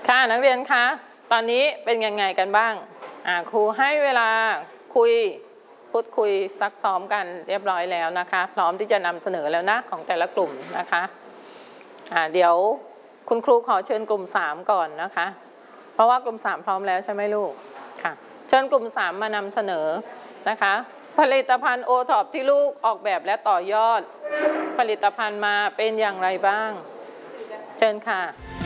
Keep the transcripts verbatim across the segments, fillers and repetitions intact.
ค่ะนักเรียนคะตอนนี้เป็นยังไงกันบ้างอ่าครูให้เวลาคุยพูดคุยซักซ้อมกันเรียบร้อยแล้วนะคะพร้อมที่จะนำเสนอแล้วนะของแต่ละกลุ่มนะคะอ่าเดี๋ยวคุณครูขอเชิญกลุ่มสามก่อนนะคะเพราะว่ากลุ่มสามพร้อมแล้วใช่ไหมลูกค่ะเชิญกลุ่มสามมานำเสนอนะคะผลิตภัณฑ์โอท็อปที่ลูกออกแบบและต่อยอดผลิตภัณฑ์มาเป็นอย่างไรบ้างเชิญค่ะ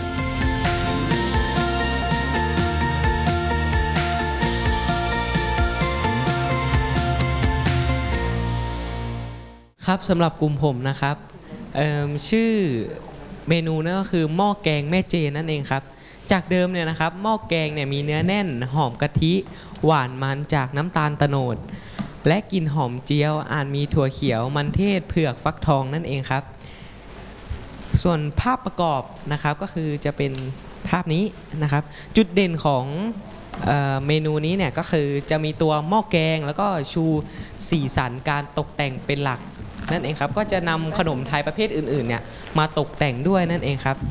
ครับสำหรับกลุ่มผมนะครับชื่อเมนูนั่นก็คือหม้อแกงแม่เจนนั่นเองครับจากเดิมเนี่ยนะครับหม้อแกงเนี่ยมีเนื้อแน่นหอมกะทิหวานมันจากน้ำตาลโตนดและกลิ่นหอมเจียวอาจมีถั่วเขียวมันเทศเผือกฟักทองนั่นเองครับส่วนภาพประกอบนะครับก็คือจะเป็นภาพนี้นะครับจุดเด่นของเอ่อเมนูนี้เนี่ยก็คือจะมีตัวหม้อแกงแล้วก็ชูสีสันการตกแต่งเป็นหลักนั่นเองครับก็จะนำขนมไทยประเภทอื่นๆเนี่ยมาตกแต่งด้วยนั่นเองครับ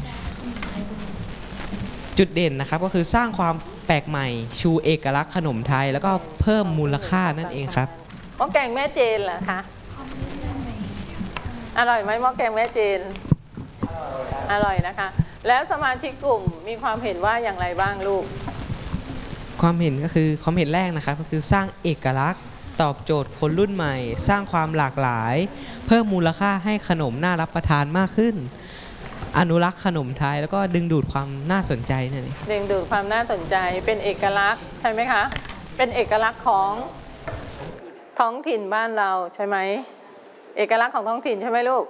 จุดเด่นนะครับก็คือสร้างความแปลกใหม่ชูเอกลักษณ์ขนมไทยแล้วก็เพิ่มมูลค่านั่นเองครับหม้อแกงแม่เจนเหรอคะอร่อยไหมหม้อแกงแม่เจนอร่อยนะคะแล้วสมาชิกกลุ่มมีความเห็นว่าอย่างไรบ้างลูกความเห็นก็คือความเห็นแรกนะครับก็คือสร้างเอกลักษณ์ตอบโจทย์คนรุ่นใหม่สร้างความหลากหลายเพิ่มมูลค่าให้ขนมน่ารับประทานมากขึ้นอนุรักษ์ขนมไทยแล้วก็ดึงดูดความน่าสนใจนั่นเองดึงดูดความน่าสนใจเป็นเอกลักษณ์ใช่ไหมคะเป็นเอกลักษณ์ของท้องถิ่นบ้านเราใช่ไหมเอกลักษณ์ของท้องถิ่นใช่ไหมลูก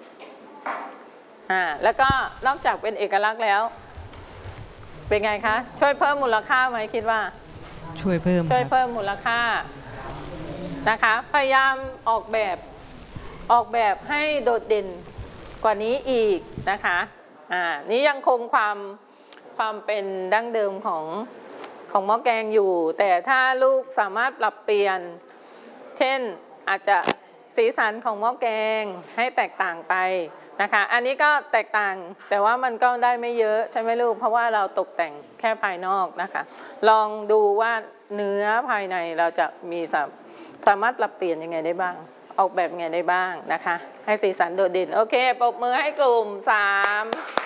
อ่าแล้วก็นอกจากเป็นเอกลักษณ์แล้วเป็นไงคะช่วยเพิ่มมูลค่าไหมคิดว่าช่วยเพิ่มช่วยเพิ่มมูลค่านะคะพยายามออกแบบออกแบบให้โดดเด่นกว่านี้อีกนะคะอ่านี้ยังคงความความเป็นดั้งเดิมของของหม้อแกงอยู่แต่ถ้าลูกสามารถปรับเปลี่ยนเช่นอาจจะสีสันของหม้อแกงให้แตกต่างไปนะคะอันนี้ก็แตกต่างแต่ว่ามันก็ได้ไม่เยอะใช่ไหมลูกเพราะว่าเราตกแต่งแค่ภายนอกนะคะลองดูว่าเนื้อภายในเราจะมีสามารถปรับเปลี่ยนยังไงได้บ้างออกแบบยังไงได้บ้างนะคะให้สีสันโดดเด่นโอเคปรบมือให้กลุ่มสาม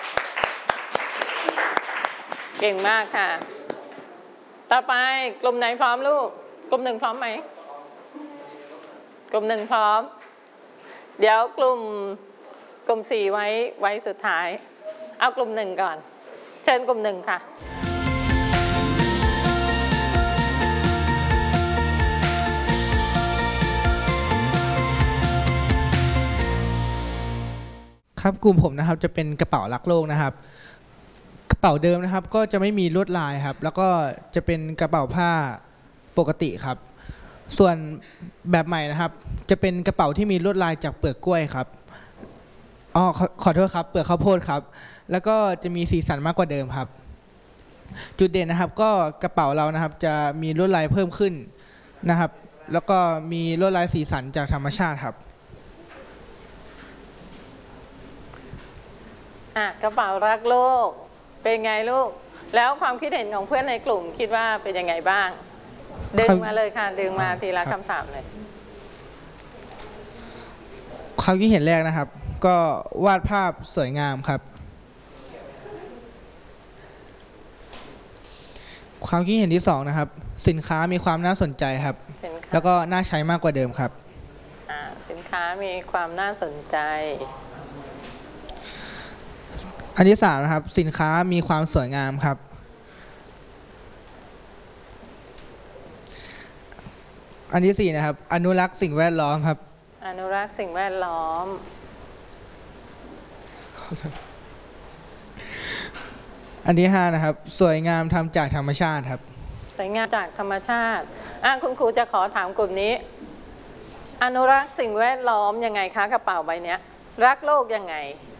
เก่งมากค่ะต่อไปกลุ่มไหนพร้อมลูกกลุ่มหนึ่งพร้อมไหมกลุ่มหนึ่งพร้อมเดี๋ยวกลุ่มกลุ่มสี่ไว้ไว้สุดท้ายเอากลุ่มหนึ่งก่อนเชิญกลุ่มหนึ่งค่ะครับกลุ่มผมนะครับจะเป็นกระเป๋ารักโลกนะครับกระเป๋าเดิมนะครับก็จะไม่มีลวดลายครับแล้วก็จะเป็นกระเป๋าผ้าปกติครับส่วนแบบใหม่นะครับจะเป็นกระเป๋าที่มีลวดลายจากเปลือกกล้วยครับอ๋อขอขอโทษครับเปลือกข้าวโพดครับแล้วก็จะมีสีสันมากกว่าเดิมครับจุดเด่นนะครับก็กระเป๋าเรานะครับจะมีลวดลายเพิ่มขึ้นนะครับแล้วก็มีลวดลายสีสันจากธรรมชาติครับอ่ะกระเป๋ารักโลกเป็นไงลูกแล้วความคิดเห็นของเพื่อนในกลุ่มคิดว่าเป็นยังไงบ้างดึงมาเลยค่ะดึงมาทีละคำถามเลยความคิดเห็นแรกนะครับก็วาดภาพสวยงามครับความคิดเห็นที่สองนะครับสินค้ามีความน่าสนใจครับแล้วก็น่าใช้มากกว่าเดิมครับอ่าสินค้ามีความน่าสนใจอันที่สามนะครับสินค้ามีความสวยงามครับอันที่สี่นะครับอนุรักษ์สิ่งแวดล้อมครับอนุรักษ์สิ่งแวดล้อมอันที่ห้านะครับสวยงามทำจากธรรมชาติครับสวยงามจากธรรมชาติอ่ะคุณครูจะขอถามกลุ่มนี้อนุรักษ์สิ่งแวดล้อมยังไงคะกระเป๋าใบนี้รักโลกยังไง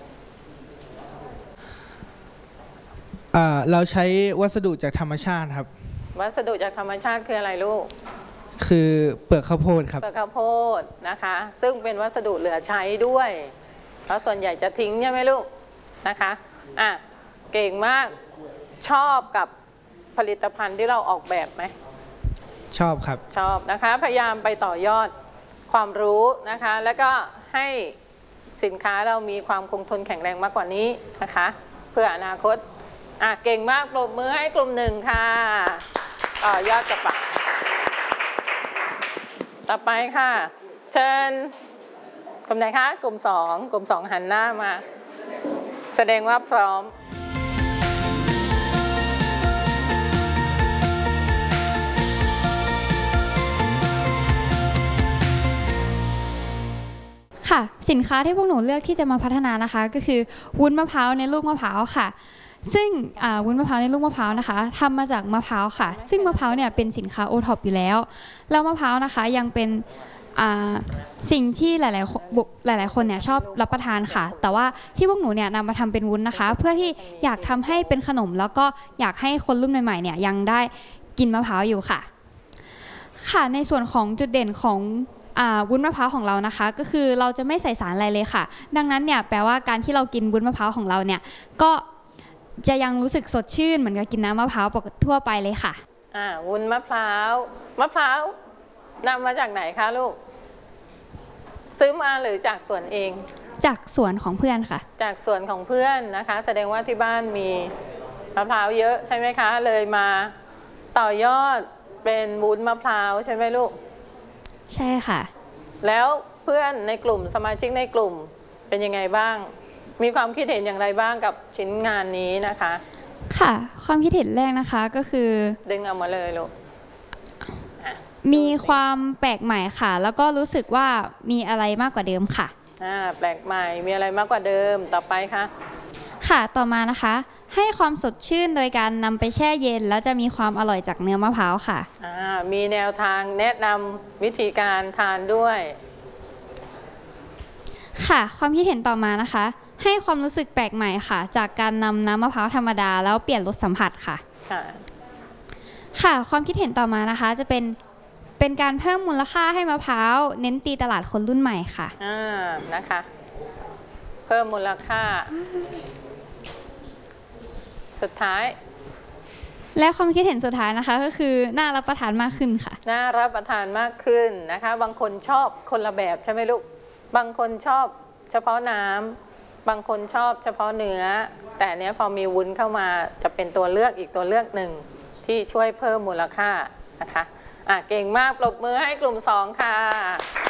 เราใช้วัสดุจากธรรมชาติครับวัสดุจากธรรมชาติคืออะไรลูกคือเปลือกข้าวโพดครับเปลือกข้าวโพดนะคะซึ่งเป็นวัสดุเหลือใช้ด้วยเพราะส่วนใหญ่จะทิ้งใช่ไหมลูกนะคะอ่ะเก่งมากชอบกับผลิตภัณฑ์ที่เราออกแบบไหมชอบครับชอบนะคะพยายามไปต่อยอดความรู้นะคะแล้วก็ให้สินค้าเรามีความคงทนแข็งแรงมากกว่านี้นะคะเพื่ออนาคตอ่ะเก่งมากปรบมือให้กลุ่มหนึ่งค่ะต่อยอดกระเป๋าต่อไปค่ะเชิญกลุ่มไหนคะกลุ่มสองกลุ่มสองหันหน้ามาแสดงว่าพร้อมค่ะสินค้าที่พวกหนูเลือกที่จะมาพัฒนานะคะก็คือวุ้นมะพร้าวในลูกมะพร้าวค่ะซึ่งวุ้นมะพร้าวในลูกมะพร้าวนะคะทำมาจากมะพร้าวค่ะซึ่งมะพร้าวเนี่ยเป็นสินค้าโอท็อปอยู่แล้วแล้วมะพร้าวนะคะยังเป็นสิ่งที่หลายๆหลายๆคนเนี่ยชอบรับประทานค่ะแต่ว่าที่พวกหนูเนี่ยนำมาทำเป็นวุ้นนะคะเพื่อที่อยากทำให้เป็นขนมแล้วก็อยากให้คนรุ่นใหม่ๆเนี่ยยังได้กินมะพร้าวอยู่ค่ะค่ะในส่วนของจุดเด่นของวุ้นมะพร้าวของเรานะคะก็คือเราจะไม่ใส่สารอะไรเลยค่ะดังนั้นเนี่ยแปลว่าการที่เรากินวุ้นมะพร้าวของเราเนี่ยก็จะยังรู้สึกสดชื่นเหมือนกับกินน้ำมะพร้าวปกติทั่วไปเลยค่ะอ่าวุ้นมะพร้าวมะพร้าวนำมาจากไหนคะลูกซื้อมาหรือจากสวนเองจากสวนของเพื่อนค่ะจากสวนของเพื่อนนะคะแสดงว่าที่บ้านมีมะพร้าวเยอะใช่ไหมคะเลยมาต่อยอดเป็นวุ้นมะพร้าวใช่ไหมลูกใช่ค่ะแล้วเพื่อนในกลุ่มสมาชิกในกลุ่มเป็นยังไงบ้างมีความคิดเห็นอย่างไรบ้างกับชิ้นงานนี้นะคะค่ะความคิดเห็นแรกนะคะก็คือดึงเอามาเลยลูกมีความแปลกใหม่ค่ะแล้วก็รู้สึกว่ามีอะไรมากกว่าเดิมค่ะอ่าแปลกใหม่มีอะไรมากกว่าเดิมต่อไปค่ะค่ะต่อมานะคะให้ความสดชื่นโดยการนำไปแช่เย็นแล้วจะมีความอร่อยจากเนื้อมะพร้าวค่ะอ่ามีแนวทางแนะนำวิธีการทานด้วยค่ะความคิดเห็นต่อมานะคะให้ความรู้สึกแปลกใหม่ค่ะจากการนำน้ำมะพร้าวธรรมดาแล้วเปลี่ยนรสสัมผัสค่ะค่ะค่ะความคิดเห็นต่อมานะคะจะเป็นเป็นการเพิ่มมูลค่าให้มะพร้าวเน้นตีตลาดคนรุ่นใหม่ค่ะอ่านะคะเพิ่มมูลค่าสุดท้ายและความคิดเห็นสุดท้ายนะคะก็คือน่ารับประทานมากขึ้นค่ะน่ารับประทานมากขึ้นนะคะบางคนชอบคนละแบบใช่ไหมลูกบางคนชอบเฉพาะน้ำบางคนชอบเฉพาะเนื้อแต่เนี้ยพอมีวุ้นเข้ามาจะเป็นตัวเลือกอีกตัวเลือกหนึ่งที่ช่วยเพิ่มมูลค่านะคะอ่ะเก่งมากปรบมือให้กลุ่มสองค่ะ